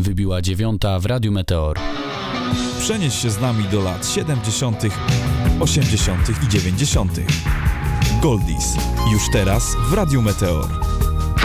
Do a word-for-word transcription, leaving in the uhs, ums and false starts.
Wybiła dziewiąta w Radiu Meteor. Przenieś się z nami do lat siedemdziesiątych, osiemdziesiątych i dziewięćdziesiątych. Goldies. Już teraz w Radiu Meteor.